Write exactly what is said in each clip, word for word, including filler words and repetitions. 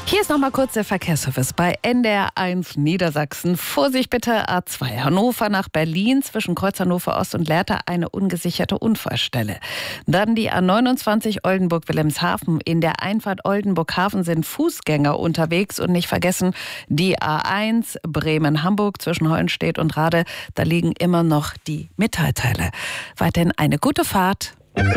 Hier ist nochmal kurz der Verkehrsservice bei N D R eins Niedersachsen. Vorsicht bitte, A zwei Hannover nach Berlin zwischen Kreuz Hannover Ost und Lehrte eine ungesicherte Unfallstelle. Dann die A neunundzwanzig Oldenburg-Wilhelmshaven. In der Einfahrt Oldenburg-Hafen sind Fußgänger unterwegs. Und nicht vergessen, die A eins Bremen-Hamburg zwischen Hollenstedt und Rade. Da liegen immer noch die Metallteile. Weiterhin eine gute Fahrt.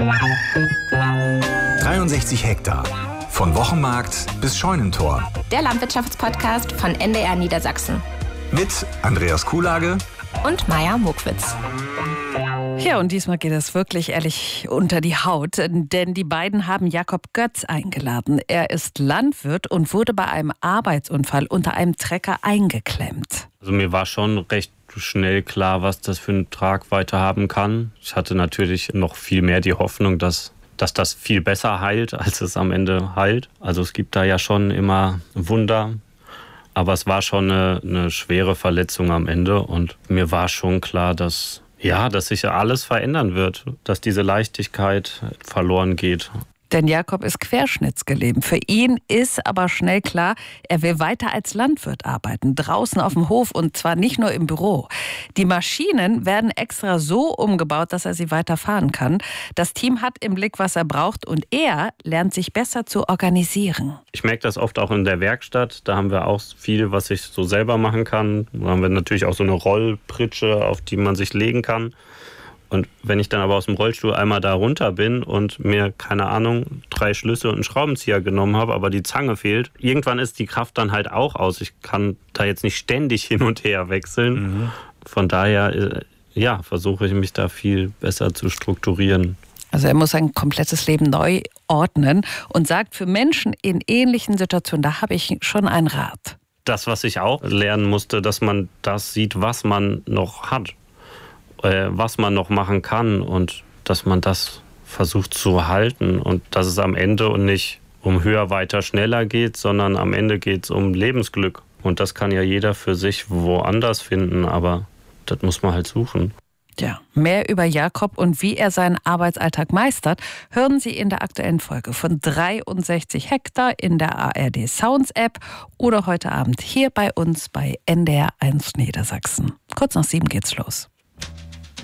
dreiundsechzig Hektar. Von Wochenmarkt bis Scheunentor. Der Landwirtschaftspodcast von N D R Niedersachsen. Mit Andreas Kuhlage und Maja Mokwitz. Ja, und diesmal geht es wirklich ehrlich unter die Haut, denn die beiden haben Jakob Götz eingeladen. Er ist Landwirt und wurde bei einem Arbeitsunfall unter einem Trecker eingeklemmt. Also mir war schon recht schnell klar, was das für eine Tragweite haben kann. Ich hatte natürlich noch viel mehr die Hoffnung, dass dass das viel besser heilt, als es am Ende heilt. Also es gibt da ja schon immer Wunder. Aber es war schon eine, eine schwere Verletzung am Ende. Und mir war schon klar, dass, ja, dass sich alles verändern wird. Dass diese Leichtigkeit verloren geht. Denn Jakob ist querschnittsgelähmt. Für ihn ist aber schnell klar, er will weiter als Landwirt arbeiten, draußen auf dem Hof und zwar nicht nur im Büro. Die Maschinen werden extra so umgebaut, dass er sie weiter fahren kann. Das Team hat im Blick, was er braucht und er lernt sich besser zu organisieren. Ich merke das oft auch in der Werkstatt. Da haben wir auch viel, was ich so selber machen kann. Da haben wir natürlich auch so eine Rollpritsche, auf die man sich legen kann. Und wenn ich dann aber aus dem Rollstuhl einmal da runter bin und mir, keine Ahnung, drei Schlüssel und einen Schraubenzieher genommen habe, aber die Zange fehlt, irgendwann ist die Kraft dann halt auch aus. Ich kann da jetzt nicht ständig hin und her wechseln. Mhm. Von daher, ja, versuche ich mich da viel besser zu strukturieren. Also er muss sein komplettes Leben neu ordnen und sagt, für Menschen in ähnlichen Situationen, da habe ich schon einen Rat. Das, was ich auch lernen musste, dass man das sieht, was man noch hat. Was man noch machen kann und dass man das versucht zu halten und dass es am Ende und nicht um höher, weiter, schneller geht, sondern am Ende geht es um Lebensglück. Und das kann ja jeder für sich woanders finden, aber das muss man halt suchen. Ja, mehr über Jakob und wie er seinen Arbeitsalltag meistert, hören Sie in der aktuellen Folge von dreiundsechzig Hektar in der A R D Sounds App oder heute Abend hier bei uns bei N D R eins Niedersachsen. Kurz nach sieben geht's los.